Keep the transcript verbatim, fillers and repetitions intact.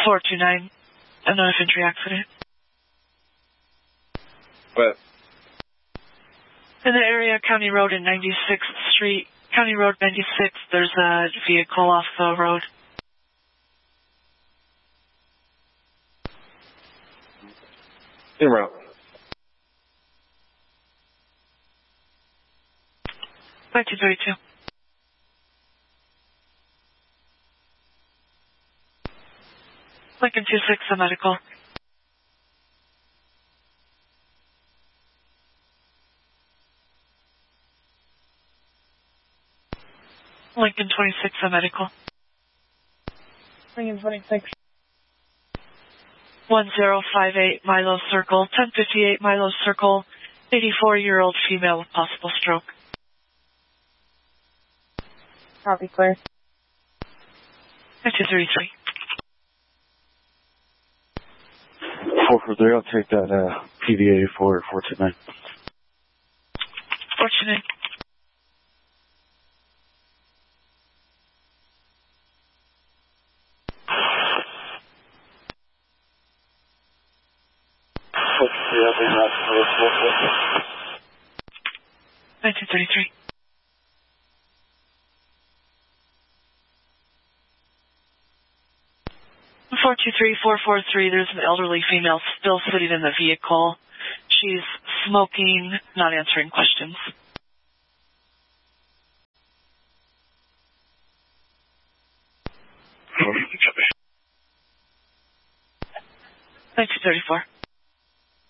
four two nine, unknown infantry accident. What? In the area, County Road and ninety-sixth Street. County Road ninety-six, there's a vehicle off the road. En route. nineteen thirty-two. Lincoln two six, a medical. Lincoln twenty-six, a medical. Lincoln twenty-six. one zero five eight Milo Circle, ten fifty-eight Milo Circle, eighty-four-year-old female with possible stroke. Copy, clear. nineteen thirty-three. four four three, I'll take that uh, P V A for four two nine. Fortunate. nineteen thirty-three. four two three, four four three, there's an elderly female still sitting in the vehicle. She's smoking, not answering questions. nineteen thirty-four.